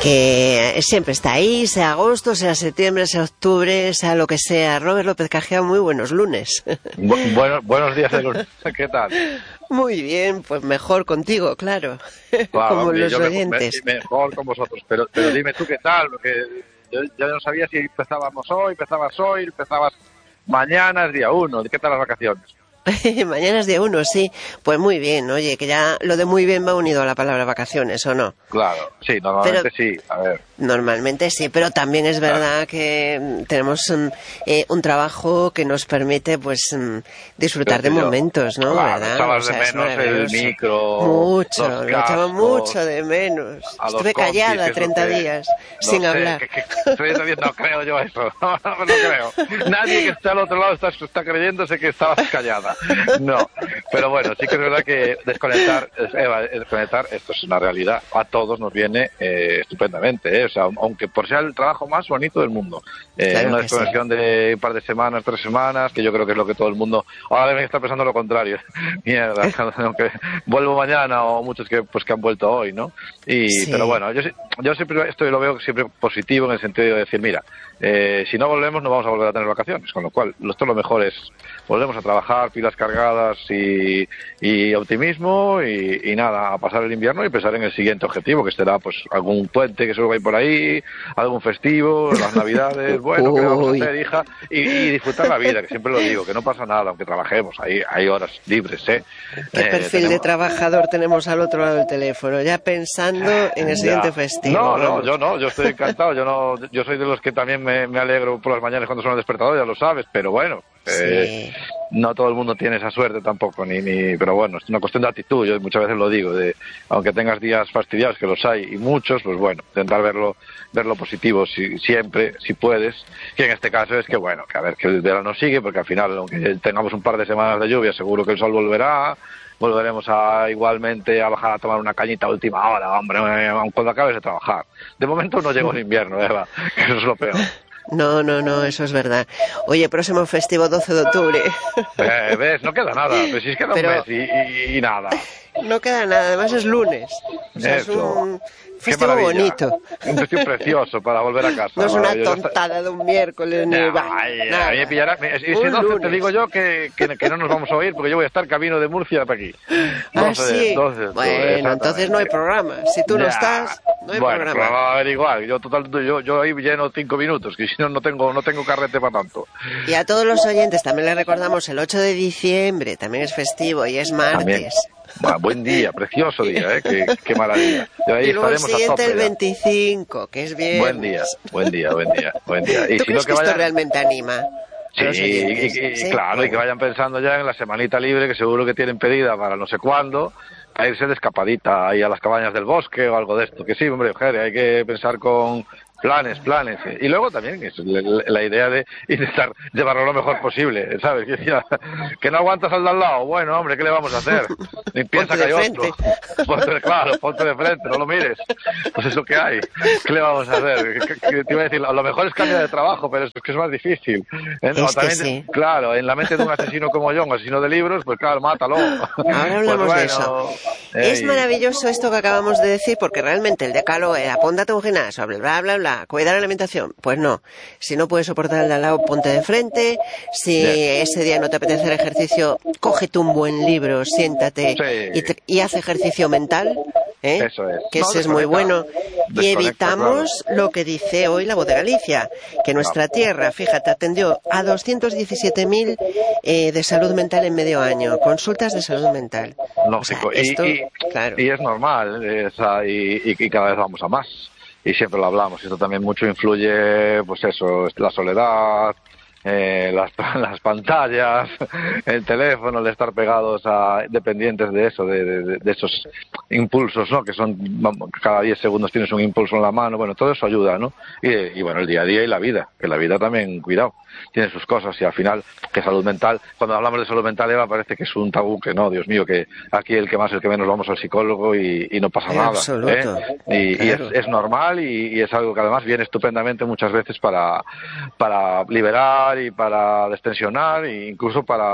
que siempre está ahí, sea agosto, sea septiembre, sea octubre, sea lo que sea. Robert López Cajea, muy buenos lunes. Buenos días de lunes. ¿Qué tal? Muy bien, pues mejor contigo, claro, Claro, como hombre, los yo oyentes. mejor con vosotros, pero dime tú qué tal, porque yo no sabía si empezabas hoy, empezabas mañana, es día 1, ¿qué tal las vacaciones? Mañana es día 1, sí. Pues muy bien, oye, que ya lo de muy bien va unido a la palabra vacaciones, ¿o no? Claro, sí, normalmente sí, a ver. Normalmente sí, pero también es verdad que tenemos un trabajo que nos permite pues disfrutar de momentos, ¿no? Claro, ¿verdad? echabas de menos el micro, mucho, los lo echaba cascos, mucho de menos. a los Estuve compis, callada 30 días sin hablar. No creo yo eso, no creo. Nadie que esté al otro lado está creyéndose que estabas callada. No, pero bueno, sí que es verdad que desconectar, esto es una realidad. A todos nos viene estupendamente, ¿eh? O sea, aunque por ser el trabajo más bonito del mundo. Claro Una que desconexión de un par de semanas, 3 semanas, que yo creo que es lo que todo el mundo ahora deben estar pensando lo contrario. Mierda, aunque vuelvo mañana, o muchos que han vuelto hoy, ¿no? Sí. Pero bueno, yo siempre lo veo siempre positivo en el sentido de decir, mira, si no volvemos no vamos a volver a tener vacaciones, con lo cual esto lo mejor es volvemos a trabajar, pilas cargadas y optimismo y nada, a pasar el invierno y pensar en el siguiente objetivo, que será pues algún puente que seguro que hay por ahí, algún festivo, las navidades, bueno, ¿qué le vamos a hacer, hija? Y disfrutar la vida, que siempre lo digo, que no pasa nada, aunque trabajemos, hay horas libres, ¿eh? ¿Qué perfil de trabajador tenemos al otro lado del teléfono? Ya pensando en el siguiente festivo. Yo estoy encantado, yo soy de los que también me alegro por las mañanas cuando suena el despertador, ya lo sabes, pero bueno, no todo el mundo tiene esa suerte tampoco, pero bueno, es una cuestión de actitud, yo muchas veces lo digo, aunque tengas días fastidiados, que los hay, y muchos, pues bueno, intentar verlo positivo siempre, si puedes, que en este caso es que bueno, que a ver, que el verano sigue, porque al final, aunque tengamos un par de semanas de lluvia, seguro que el sol volveremos igualmente a bajar a tomar una cañita a última hora, hombre, cuando acabes de trabajar. De momento no llegó el invierno, Eva, que eso es lo peor. No, eso es verdad. Oye, próximo festivo 12 de octubre. ¿Ves? No queda nada, pero si es que queda un mes y nada. No queda nada, además es lunes. O sea, es un festivo bonito. Un festivo precioso para volver a casa. No es una tontada de un miércoles ni a mí me pillará. Si 12 te digo yo que no nos vamos a oír porque yo voy a estar camino de Murcia para aquí. 12, bueno, entonces no hay programa. Si tú no estás, no hay programa. Bueno, va a haber igual. Yo ahí lleno 5 minutos, que si no tengo carrete para tanto. Y a todos los oyentes también les recordamos el 8 de diciembre, también es festivo y es martes. También. Buen día, precioso día, qué maravilla. Y luego el siguiente el 25, que es bien. Buen día. Y ¿Tú crees que esto realmente anima? Sí, claro, y que vayan pensando ya en la semanita libre que seguro que tienen pedida para no sé cuándo, a irse de escapadita ahí a las cabañas del bosque o algo de esto. Que sí, hombre, hay que pensar con planes. Y luego también es la idea de intentar llevarlo lo mejor posible, ¿sabes? Que no aguantas al de al lado. Bueno, hombre, ¿qué le vamos a hacer? Ni piensa que hay otro. Ponte de frente, no lo mires. Pues es lo que hay. ¿Qué le vamos a hacer? Te iba a decir, lo mejor es cambiar de trabajo, pero es que es más difícil. Sí. Claro, en la mente de un asesino como yo, un asesino de libros, pues claro, mátalo. Ahora hablamos de eso. Es maravilloso esto que acabamos de decir, porque realmente el decálogo era apúntate a un gimnasio, bla, bla, bla, cuidar la alimentación. Pues no, si no puedes soportar el de al lado, ponte de frente. Si ese día no te apetece hacer ejercicio, cógete un buen libro, siéntate y haz ejercicio mental. Eso es. Que ese es muy bueno. Y evitamos lo que dice hoy la Voz de Galicia, que nuestra tierra, fíjate, atendió a 217.000 de salud mental en medio año, consultas de salud mental. Lógico, o sea, esto, claro. Y es normal, y cada vez vamos a más. Y siempre lo hablamos, esto también mucho influye, pues eso, la soledad, las pantallas, el teléfono, el estar pegados dependientes de eso, de esos impulsos, ¿no? Que son, cada 10 segundos tienes un impulso en la mano, bueno, todo eso ayuda, ¿no? Y bueno, el día a día y la vida, que la vida también, cuidado, tiene sus cosas y al final, que salud mental, cuando hablamos de salud mental, Eva, parece que es un tabú, que no, Dios mío, que aquí el que más, el que menos vamos al psicólogo y no pasa nada. Absoluto. Y es normal y es algo que además viene estupendamente muchas veces para liberar y para destensionar e incluso para